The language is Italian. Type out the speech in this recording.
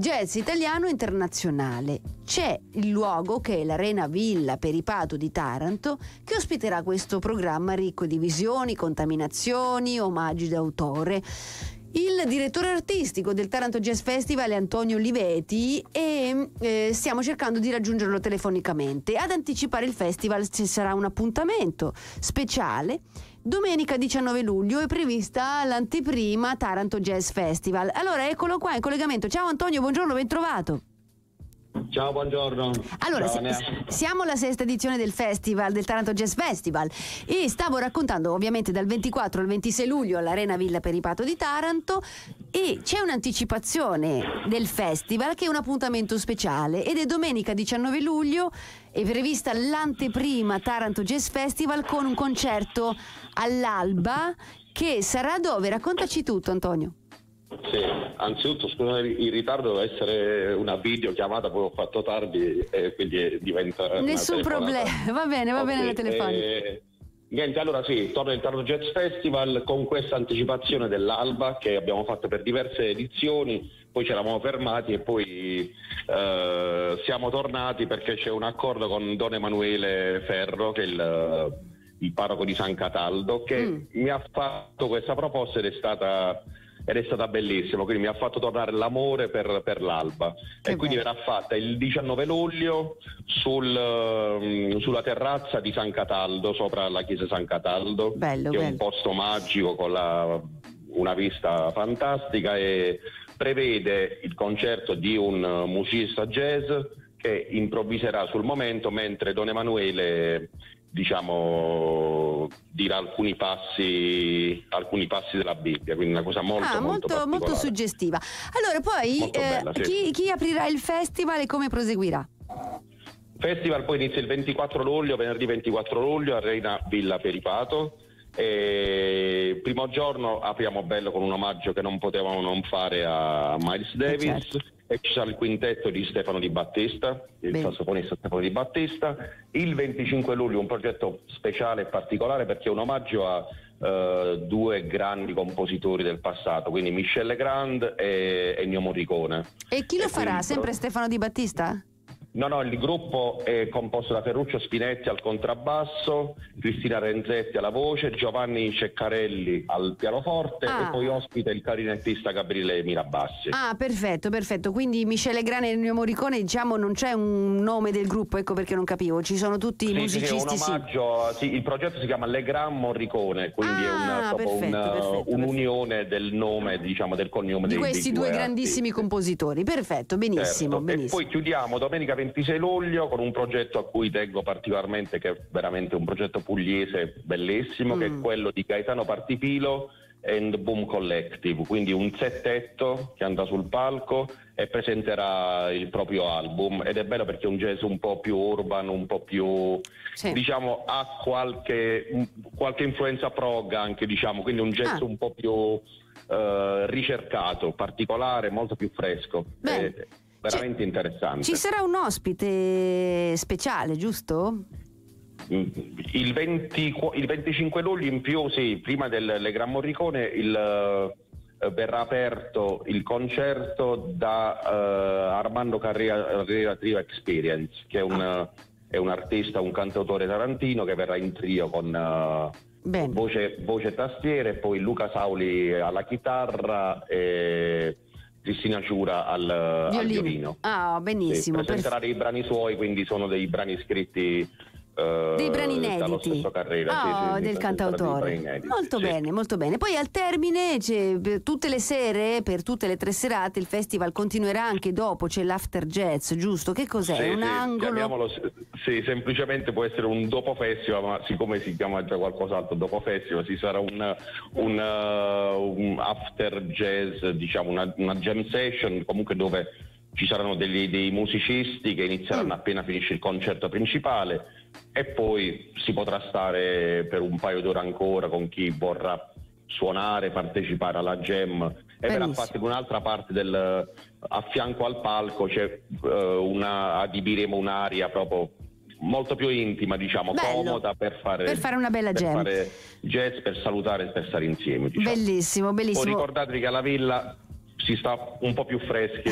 jazz italiano internazionale. C'è il luogo che è l'Arena Villa Peripato di Taranto, che ospiterà questo programma ricco di visioni, contaminazioni, omaggi d'autore. Il direttore artistico del Taranto Jazz Festival è Antonio Oliveti e stiamo cercando di raggiungerlo telefonicamente. Ad anticipare il festival ci sarà un appuntamento speciale. Domenica 19 luglio è prevista l'anteprima Taranto Jazz Festival. Allora eccolo qua in collegamento. Ciao Antonio, buongiorno, ben trovato. Ciao, buongiorno. Allora, ciao, siamo alla sesta edizione del festival, del Taranto Jazz Festival, e stavo raccontando ovviamente dal 24 al 26 luglio all'Arena Villa Peripato di Taranto, e c'è un'anticipazione del festival che è un appuntamento speciale ed è domenica 19 luglio, è prevista l'anteprima Taranto Jazz Festival con un concerto all'alba che sarà dove? Raccontaci tutto, Antonio. Sì, anzitutto scusa il ritardo, deve essere una videochiamata, poi ho fatto tardi e quindi diventa nessun problema, va bene la telefonica. Niente, allora sì, torna il Taranto Jazz Festival con questa anticipazione dell'alba che abbiamo fatto per diverse edizioni, poi ci eravamo fermati e poi siamo tornati perché c'è un accordo con Don Emanuele Ferro, che è il parroco di San Cataldo, che mi ha fatto questa proposta ed è stata bellissima, quindi mi ha fatto tornare l'amore per l'alba. E quindi verrà fatta il 19 luglio sulla terrazza di San Cataldo, sopra la chiesa San Cataldo, che è un posto magico con una vista fantastica, e prevede il concerto di un musicista jazz che improvviserà sul momento mentre Don Emanuele dirà alcuni passi della Bibbia, quindi una cosa molto suggestiva. Allora poi bella, sì. chi aprirà il festival e come proseguirà? Festival poi inizia il 24 luglio, venerdì 24 luglio, Arena Villa Peripato. E primo giorno apriamo bello con un omaggio che non potevamo non fare a Miles Davis, certo. E ci sarà il quintetto di Stefano Di Battista, il sassofonista Stefano Di Battista. Il 25 luglio un progetto speciale e particolare perché è un omaggio a due grandi compositori del passato, quindi Michel Legrand e Ennio Morricone. E chi lo farà? Sempre Stefano Di Battista? No, il gruppo è composto da Ferruccio Spinetti al contrabbasso, Cristina Renzetti alla voce, Giovanni Ceccarelli al pianoforte e poi ospita il clarinettista Gabriele Mirabassi. Ah, perfetto. Quindi Michele Legrand e Ennio Morricone, non c'è un nome del gruppo, ecco perché non capivo. Ci sono tutti i musicisti. Sì, un omaggio, il progetto si chiama Legrand Morricone, quindi è un'unione del nome, del cognome di questi due grandissimi artisti. Compositori. Perfetto, benissimo. E poi chiudiamo domenica 26 luglio con un progetto a cui tengo particolarmente, che è veramente un progetto pugliese bellissimo, che è quello di Gaetano Partipilo and Boom Collective, quindi un settetto che andrà sul palco e presenterà il proprio album, ed è bello perché è un jazz un po' più urban, un po' più ha qualche influenza prog anche, quindi un jazz un po' più ricercato, particolare, molto più fresco. Veramente interessante. Ci sarà un ospite speciale, giusto? Il 25 luglio in più, sì, prima del Legrand Morricone verrà aperto il concerto da Armando Carrera Trio Experience, che è un artista, un cantautore tarantino che verrà in trio con voce e tastiere, e poi Luca Sauli alla chitarra e Cristina Ciura al violino. Ah, benissimo. Presenterà dei brani suoi, quindi sono dei brani scritti dei brani inediti dallo stesso Carrera, del cantautore. Molto bene. Poi al termine per tutte le sere, per tutte le 3 serate, il festival continuerà anche dopo, c'è l'after jazz, giusto? Che cos'è? Un angolo? Chiamiamolo, semplicemente può essere un dopo festival, ma siccome si chiama già qualcos'altro dopo festival, ci sarà un after jazz, una jam session, comunque dove ci saranno dei musicisti che inizieranno appena finisce il concerto principale, e poi si potrà stare per un paio d'ore ancora con chi vorrà suonare, partecipare alla jam. E verrà fatta in un'altra parte a fianco al palco adibiremo un'area proprio molto più intima, comoda per fare una bella jam, per fare jazz, per salutare e per stare insieme. Bellissimo. Poi ricordatevi che alla villa si sta un po' più freschi